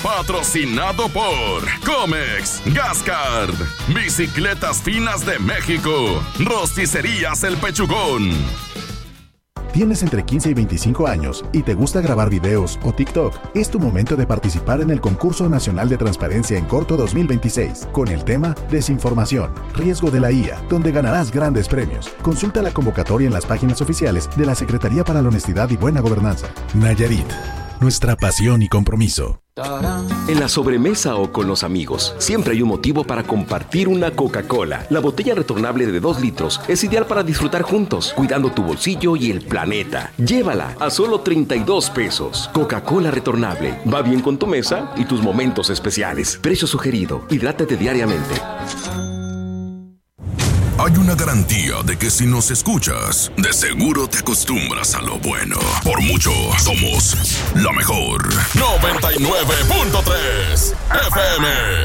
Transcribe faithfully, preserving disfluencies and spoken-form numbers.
Patrocinado por Comex, Gascard, Bicicletas Finas de México, Rosticerías El Pechugón. ¿Tienes entre quince y veinticinco años y te gusta grabar videos o TikTok? Es tu momento de participar en el Concurso Nacional de Transparencia en Corto dos mil veintiséis, con el tema Desinformación, riesgo de la I A, donde ganarás grandes premios. Consulta la convocatoria en las páginas oficiales de la Secretaría para la Honestidad y Buena Gobernanza. Nayarit, nuestra pasión y compromiso. En la sobremesa o con los amigos, siempre hay un motivo para compartir una Coca-Cola. La botella retornable de dos litros es ideal para disfrutar juntos, cuidando tu bolsillo y el planeta. Llévala a solo treinta y dos pesos. Coca-Cola retornable. Va bien con tu mesa y tus momentos especiales. Precio sugerido. Hidrátate diariamente. Hay una garantía de que si nos escuchas, de seguro te acostumbras a lo bueno. Por mucho, somos la mejor. noventa y nueve punto tres F M.